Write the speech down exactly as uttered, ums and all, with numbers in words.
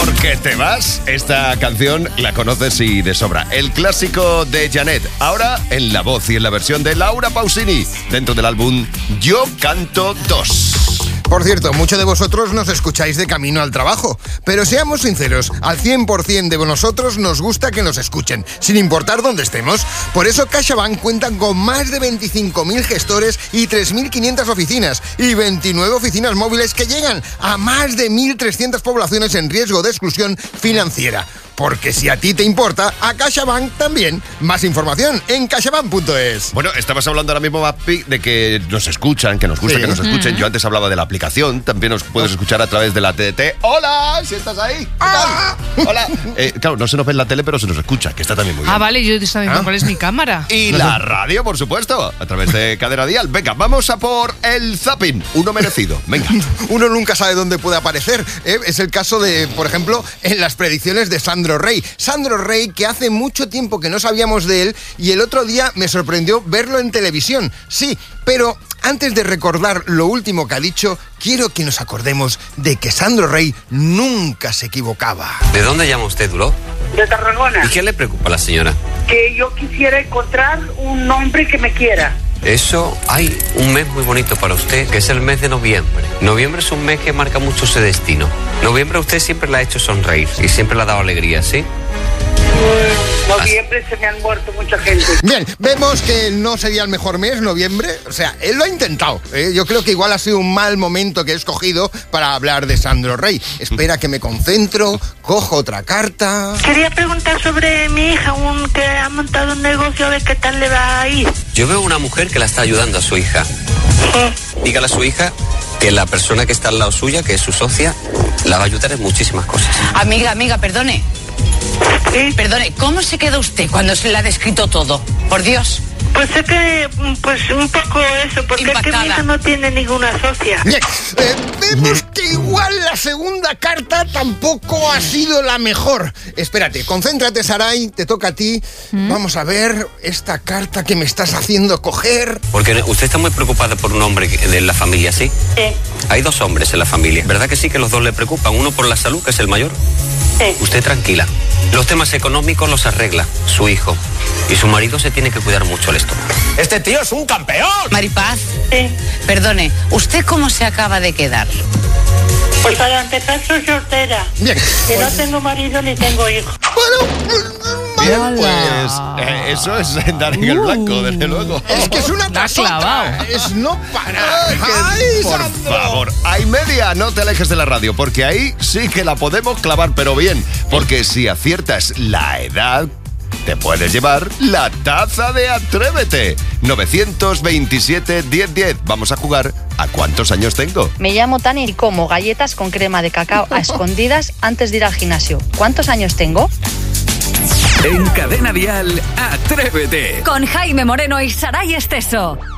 Porque te vas, esta canción la conoces y de sobra. El clásico de Janet, ahora en la voz y en la versión de Laura Pausini, dentro del álbum Yo Canto dos. Por cierto, muchos de vosotros nos escucháis de camino al trabajo, pero seamos sinceros, al cien por ciento de nosotros nos gusta que nos escuchen, sin importar dónde estemos. Por eso CaixaBank cuenta con más de veinticinco mil gestores y tres mil quinientas oficinas y veintinueve oficinas móviles que llegan a más de mil trescientas poblaciones en riesgo de exclusión financiera. Porque si a ti te importa, a CaixaBank también. Más información en caixabank punto es. Bueno, estabas hablando ahora mismo, Mapi, de que nos escuchan, que nos gusta sí. que nos escuchen. Mm-hmm. Yo antes hablaba de la aplicación, también nos puedes escuchar a través de la T D T. ¡Hola! ¿Si estás ahí? ¿Qué ah. tal? ¡Hola! Eh, claro, no se nos ve en la tele, pero se nos escucha, que está también muy bien. Ah, vale, yo también ¿Ah? cuál es mi cámara. Y la radio, por supuesto, a través de Cadena Dial. Venga, vamos a por el zapping. Uno merecido. Venga. Uno nunca sabe dónde puede aparecer. ¿eh? Es el caso de, por ejemplo, en las predicciones de Sandro Rey. Sandro Rey, que hace mucho tiempo que no sabíamos de él y el otro día me sorprendió verlo en televisión. Sí, pero antes de recordar lo último que ha dicho, quiero que nos acordemos de que Sandro Rey nunca se equivocaba. ¿De dónde llama usted, Duro? De Tarragona. ¿Y qué le preocupa a la señora? Que yo quisiera encontrar un hombre que me quiera. Eso, hay un mes muy bonito para usted, que es el mes de noviembre. Noviembre es un mes que marca mucho su destino. Noviembre usted siempre la ha hecho sonreír y siempre le ha dado alegría, ¿sí? Noviembre se me han muerto mucha gente. Bien, vemos que no sería el mejor mes, noviembre. O sea, él lo ha intentado. ¿eh? Yo creo que igual ha sido un mal momento que he escogido para hablar de Sandro Rey. Espera que me concentro, cojo otra carta. Quería preguntar sobre mi hija, un, que ha montado un negocio, de qué tal le va a ir. Yo veo una mujer que la está ayudando a su hija. Sí. Dígale a su hija que la persona que está al lado suya, que es su socia, la va a ayudar en muchísimas cosas. Amiga, amiga, perdone. ¿Sí? Perdone, ¿cómo se queda usted cuando se le ha descrito todo? Por Dios. Pues es que, pues un poco eso, porque es que mi hija no tiene ninguna socia. Bien, eh, vemos que igual la segunda carta tampoco ha sido la mejor. Espérate, concéntrate, Saray, te toca a ti. ¿Mm? Vamos a ver esta carta que me estás haciendo coger. Porque usted está muy preocupada por un hombre de la familia, ¿sí? Sí. Hay dos hombres en la familia, ¿verdad que sí que los dos le preocupan? Uno por la salud, que es el mayor. Sí. Usted tranquila. Los temas económicos los arregla su hijo. Y su marido se tiene que cuidar mucho el estómago. ¡Este tío es un campeón! Maripaz, Sí. perdone, ¿usted cómo se acaba de quedar? Pues para empezar soy soltera. Bien. Que no tengo marido ni tengo hijo. Bueno, Bien, pues eh, eso es dar en el blanco, desde luego. es que es una La has tasota. clavado. Es no parar. Ay, que- Ay, por Sandro. favor, hay media, no te alejes de la radio, porque ahí sí que la podemos clavar, pero bien, porque si aciertas la edad, te puedes llevar la taza de Atrévete. nueve dos siete, diez diez. Vamos a jugar a ¿cuántos años tengo? Me llamo Tani y como galletas con crema de cacao a escondidas antes de ir al gimnasio. ¿Cuántos años tengo? En Cadena Dial, Atrévete. Con Jaime Moreno y Saray Esteso.